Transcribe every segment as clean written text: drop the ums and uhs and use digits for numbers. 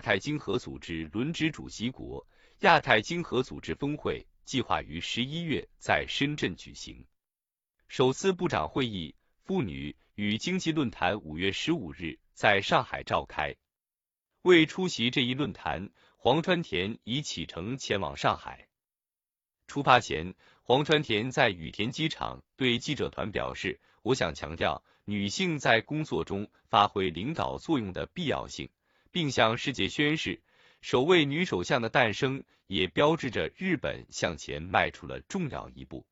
太经合组织轮值主席国，亚太经合组织峰会计划于11月在深圳举行。首次部长会议妇女与经济论坛5月15日在上海召开。为出席这一论坛，黄川田已启程前往上海。出发前，黄川田在羽田机场对记者团表示，我想强调女性在工作中发挥领导作用的必要性，并向世界宣示，首位女首相的诞生也标志着日本向前迈出了重要一步。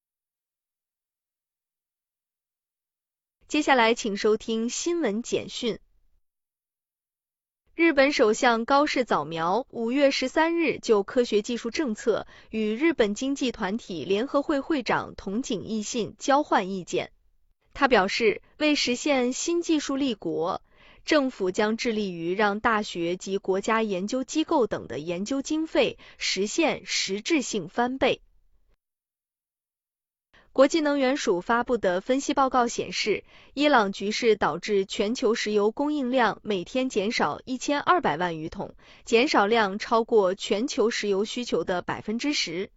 接下来请收听新闻简讯。日本首相高市早苗5月13日就科学技术政策与日本经济团体联合会会长筒井义信交换意见。他表示，为实现新技术立国，政府将致力于让大学及国家研究机构等的研究经费实现实质性翻倍。国际能源署发布的分析报告显示，伊朗局势导致全球石油供应量每天减少1200万余桶，减少量超过全球石油需求的 10%。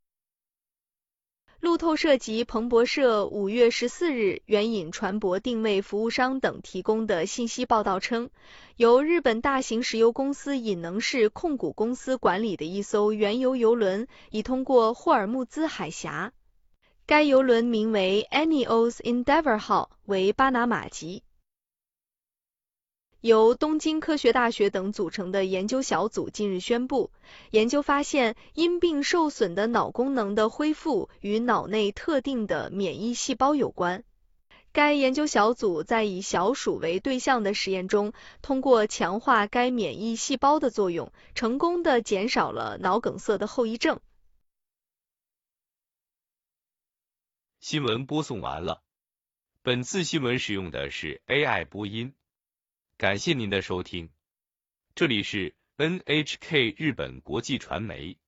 路透社及彭博社5月14日援引船舶定位服务商等提供的信息报道称，由日本大型石油公司引能氏控股公司管理的一艘原油油轮已通过霍尔木兹海峡。该油轮名为 ENEOS Endeavour 号，为巴拿马籍。由东京科学大学等组成的研究小组近日宣布，研究发现因病受损的脑功能的恢复与脑内特定的免疫细胞有关。该研究小组在以小鼠为对象的实验中，通过强化该免疫细胞的作用，成功地减少了脑梗塞的后遗症。 新闻播送完了。本次新闻使用的是 AI 播音。感谢您的收听。这里是 NHK 日本国际传媒。